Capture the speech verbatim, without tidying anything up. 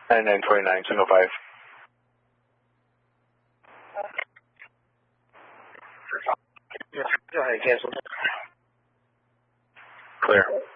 ninety-nine twenty-nine, single five. Go ahead, cancel. Clear.